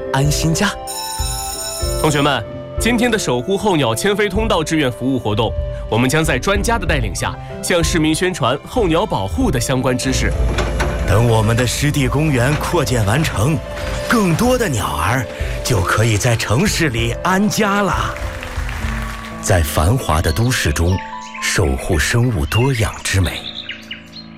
安心家。 同学们，今天的守护候鸟迁飞通道志愿服务活动，我们将在专家的带领下，向市民宣传候鸟保护的相关知识。 等我们的湿地公园扩建完成，更多的鸟儿就可以在城市里安家了。在繁华的都市中，守护生物多样之美。